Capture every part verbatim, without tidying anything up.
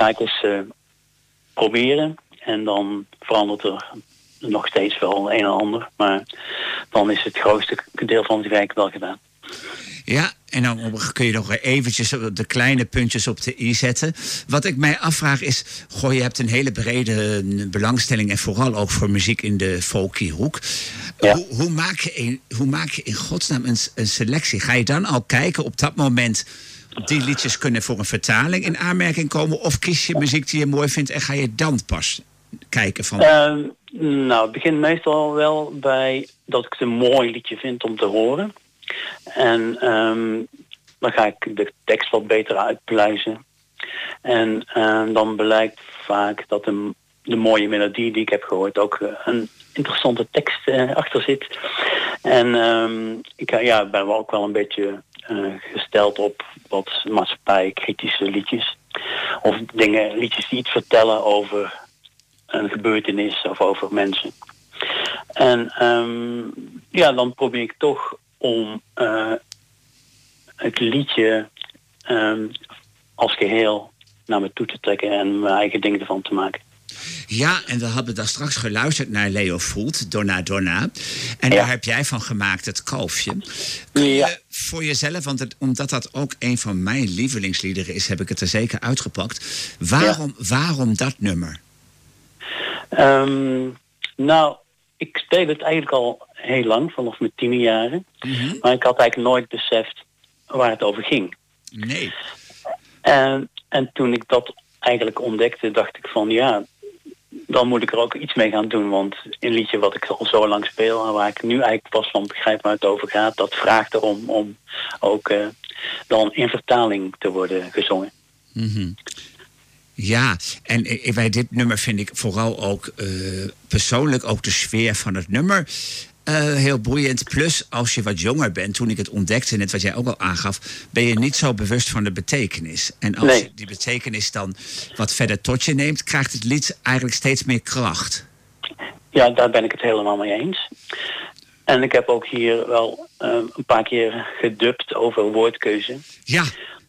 ga ik eens uh, proberen. En dan verandert er nog steeds wel een en ander. Maar dan is het grootste deel van het werk wel gedaan. Ja, en dan kun je nog eventjes de kleine puntjes op de i zetten. Wat ik mij afvraag is, goh, je hebt een hele brede belangstelling en vooral ook voor muziek in de folky hoek. Ja. Hoe, hoe, maak je in, hoe maak je in godsnaam een, een selectie? Ga je dan al kijken op dat moment, die liedjes kunnen voor een vertaling in aanmerking komen? Of kies je muziek die je mooi vindt en ga je dan pas kijken van... Uh, nou, het begint meestal wel bij dat ik het een mooi liedje vind om te horen. En um, dan ga ik de tekst wat beter uitpluizen. En uh, dan blijkt vaak dat de, de mooie melodie die ik heb gehoord ook uh, een interessante tekst uh, achter zit. En um, ik ja, ben wel ook wel een beetje uh, gesteld op wat maatschappij-kritische liedjes. Of dingen, liedjes die iets vertellen over een gebeurtenis of over mensen. En um, ja, dan probeer ik toch om uh, het liedje um, als geheel naar me toe te trekken en mijn eigen dingen ervan te maken. Ja, en we hadden daar straks geluisterd naar Leo Fuld, Donna Donna. En ja. daar heb jij van gemaakt het kalfje. Kun je ja. voor jezelf, want het, omdat dat ook een van mijn lievelingsliederen is, heb ik het er zeker uitgepakt. Waarom, ja. waarom dat nummer? Um, nou, ik speel het eigenlijk al heel lang, vanaf mijn tiende jaren. Mm-hmm. Maar ik had eigenlijk nooit beseft waar het over ging. Nee. En, en toen ik dat eigenlijk ontdekte, dacht ik van ja, dan moet ik er ook iets mee gaan doen. Want een liedje wat ik al zo lang speel en waar ik nu eigenlijk pas van begrijp waar het over gaat, dat vraagt erom om ook uh, dan in vertaling te worden gezongen. Mm-hmm. Ja, en bij dit nummer vind ik vooral ook uh, persoonlijk ook de sfeer van het nummer uh, heel boeiend. Plus, als je wat jonger bent, toen ik het ontdekte, net wat jij ook al aangaf, ben je niet zo bewust van de betekenis. En als nee. je die betekenis dan wat verder tot je neemt, krijgt het lied eigenlijk steeds meer kracht. Ja, daar ben ik het helemaal mee eens. En ik heb ook hier wel uh, een paar keer gedubt over woordkeuze. Ja.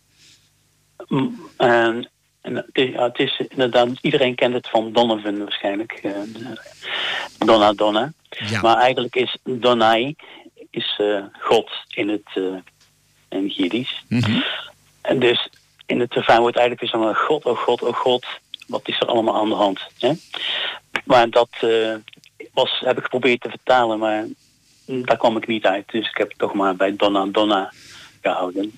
En En het is, ja, het is inderdaad, iedereen kent het van Donovan waarschijnlijk. Uh, Donna Donna. Ja. Maar eigenlijk is Donai is uh, God in het uh, in Jiddisch. Mm-hmm. En dus in het refrein wordt eigenlijk weer zo'n God, oh God, oh God. Wat is er allemaal aan de hand? Hè? Maar dat uh, was, heb ik geprobeerd te vertalen, maar daar kwam ik niet uit. Dus ik heb het toch maar bij Donna Donna gehouden.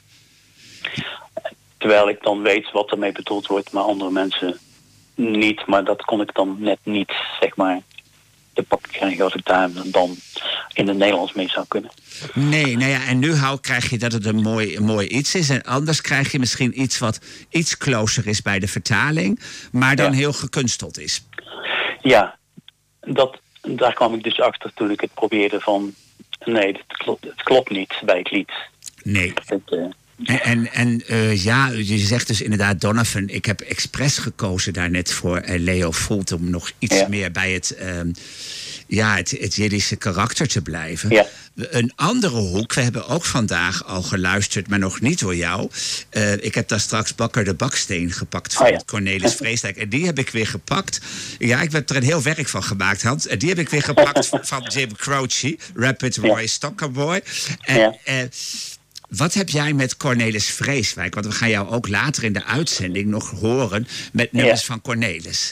Terwijl ik dan weet wat ermee bedoeld wordt, maar andere mensen niet. Maar dat kon ik dan net niet, zeg maar, te pakken krijgen als ik daar dan in het Nederlands mee zou kunnen. Nee, nou ja, en nu hou, krijg je dat het een mooi, een mooi iets is. En anders krijg je misschien iets wat iets closer is bij de vertaling, maar dan ja. heel gekunsteld is. Ja, dat, daar kwam ik dus achter toen ik het probeerde van, nee, het klopt, het klopt niet bij het lied. Nee. Het, uh, En, en, en uh, ja, je zegt dus inderdaad Donovan. Ik heb expres gekozen daar net voor uh, Leo Fuld om nog iets ja. meer bij het, uh, ja, het, het Jiddische karakter te blijven. Ja. Een andere hoek, we hebben ook vandaag al geluisterd, maar nog niet door jou. Uh, ik heb daar straks Bakker de Baksteen gepakt van oh ja. Cornelis Vreeswijk. En die heb ik weer gepakt. Ja, ik heb er een heel werk van gemaakt, Hans. En die heb ik weer gepakt van, van Jim Croce, Rapid Roy ja. Stockerboy. En, ja. uh, Wat heb jij met Cornelis Vreeswijk? Want we gaan jou ook later in de uitzending nog horen met nummers ja. van Cornelis.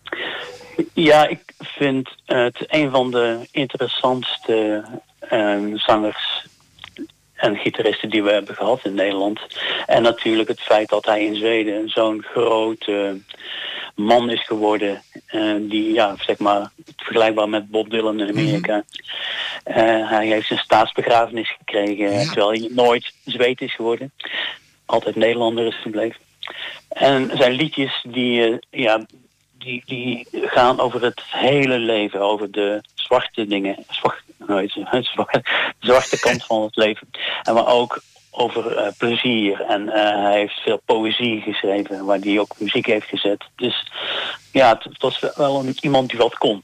Ja, ik vind het een van de interessantste uh, zangers en gitaristen die we hebben gehad in Nederland. En natuurlijk het feit dat hij in Zweden zo'n grote man is geworden. Uh, die, ja, zeg maar, vergelijkbaar met Bob Dylan in Amerika. Mm-hmm. Uh, hij heeft zijn staatsbegrafenis gekregen, ja. terwijl hij nooit Zweed is geworden. Altijd Nederlander is gebleven. En zijn liedjes die, uh, ja, die, die gaan over het hele leven, over de zwarte dingen, zwart, nou, zwarte, zwarte kant van het leven. En maar ook over uh, plezier. En uh, hij heeft veel poëzie geschreven, waar hij ook muziek heeft gezet. Dus ja, het, het was wel een, iemand die wat kon.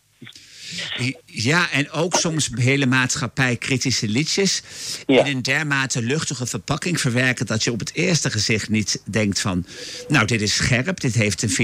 Ja, en ook soms hele maatschappij-kritische liedjes ja. in een dermate luchtige verpakking verwerken dat je op het eerste gezicht niet denkt van, nou, dit is scherp, dit heeft een